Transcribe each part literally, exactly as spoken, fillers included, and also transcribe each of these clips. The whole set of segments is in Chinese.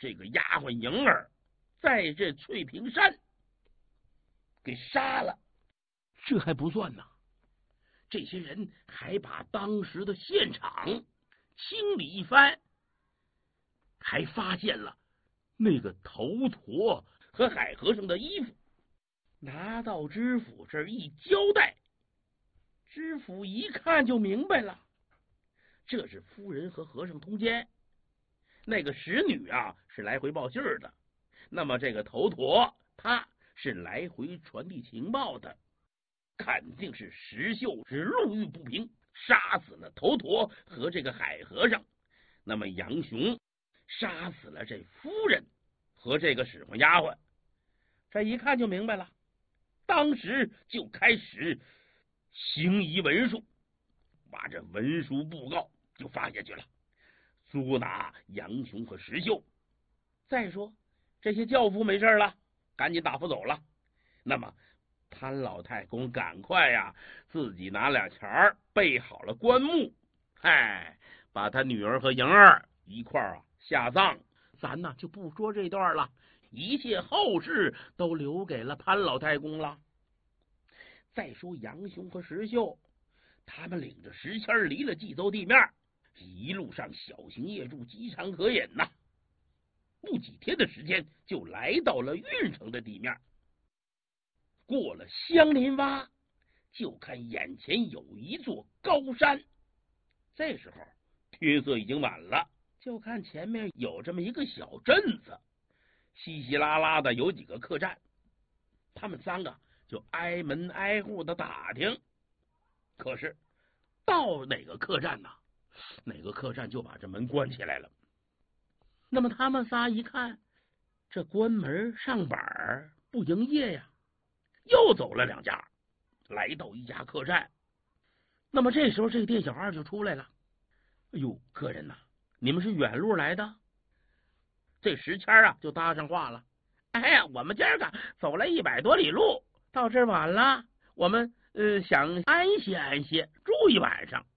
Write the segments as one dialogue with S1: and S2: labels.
S1: 这个丫鬟莹儿在这翠屏山给杀了。这还不算呢，这些人还把当时的现场清理一番，还发现了那个头陀和海和尚的衣服，拿到知府这儿一交代，知府一看就明白了，这是夫人和和尚通奸，那个使女啊是来回报信儿的，那么这个头陀他是来回传递情报的，肯定是石秀是路遇不平，杀死了头陀和这个海和尚，那么杨雄杀死了这夫人和这个使唤丫鬟，这一看就明白了，当时就开始行移文书，把这文书布告就发下去了，捉拿杨雄和石秀。再说这些轿夫没事了，赶紧打发走了。那么潘老太公赶快呀、啊，自己拿俩钱儿备好了棺木，哎，把他女儿和莹儿一块儿啊下葬。咱呢就不说这段了，一切后事都留给了潘老太公了。再说杨雄和石秀，他们领着石谦离了冀州地面，一路上小行夜驻，饥肠可饮呐。不几天的时间，就来到了运城的地面。过了香林洼，就看眼前有一座高山。这时候天色已经晚了，就看前面有这么一个小镇子，稀稀拉拉的有几个客栈。他们三个就挨门挨户的打听，可是到哪个客栈呢，哪个客栈就把这门关起来了。那么他们仨一看，这关门上板不营业呀，又走了两家，来到一家客栈。那么这时候这个店小二就出来了，哎呦，客人呐，你们是远路来的？这石谦啊就搭上话了，哎呀，我们今儿个走了一百多里路，到这儿晚了，我们呃想安歇安歇，住一晚上。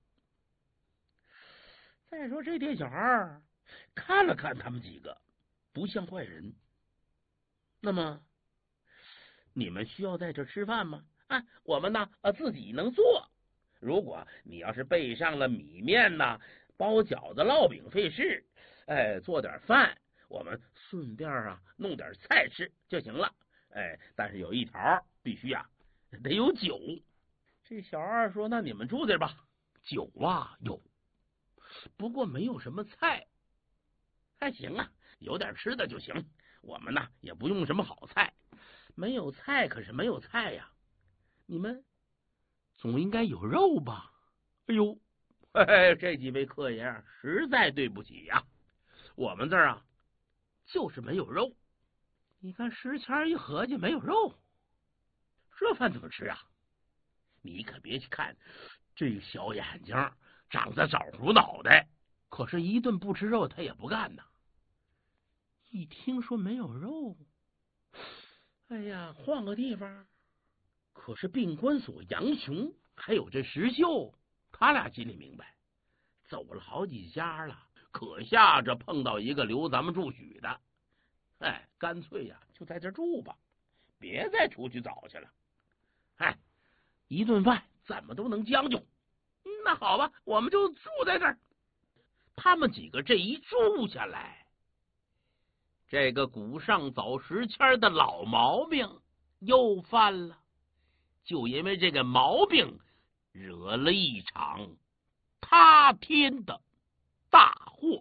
S1: 再说这店小二看了看他们几个，不像坏人。那么你们需要在这吃饭吗？啊，我们呢呃自己能做。如果你要是备上了米面呐、包饺子、烙饼费事，哎，做点饭，我们顺便啊弄点菜吃就行了。哎，但是有一条，必须啊得有酒。这小二说：“那你们住这吧，酒啊有，不过没有什么菜。还行啊，有点吃的就行。我们呢也不用什么好菜，没有菜可是没有菜呀。你们总应该有肉吧？”哎呦，嘿嘿，这几位客爷实在对不起呀，我们这儿啊就是没有肉。你看石谦一合计，没有肉，这饭怎么吃啊？你可别去看这个小眼睛，长得枣胡脑袋，可是一顿不吃肉他也不干呐。一听说没有肉，哎呀，换个地方。可是病关所杨雄还有这石秀，他俩心里明白，走了好几家了，可下着碰到一个留咱们住许的，哎，干脆呀就在这住吧，别再出去找去了。哎，一顿饭怎么都能将就。嗯，那好吧，我们就住在这儿。他们几个这一住下来，这个古上早石谦的老毛病又犯了，就因为这个毛病惹了一场塌天的大祸。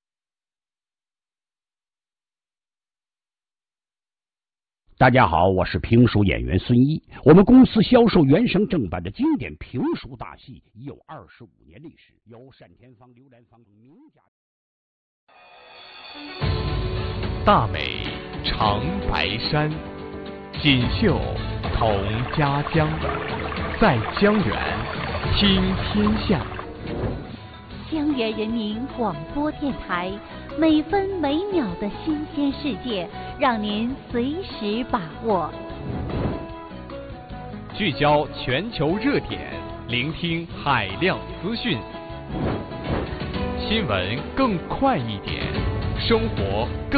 S2: 大家好，我是评书演员孙一。我们公司销售原声正版的经典评书大戏已有二十五年历史，由单田芳、刘兰芳等名家。
S3: 大美长白山，锦绣同家乡，在江源听天下。
S4: 江源人民广播电台，每分每秒的新鲜世界，让您随时把握。
S3: 聚焦全球热点，聆听海量资讯，新闻更快一点，生活更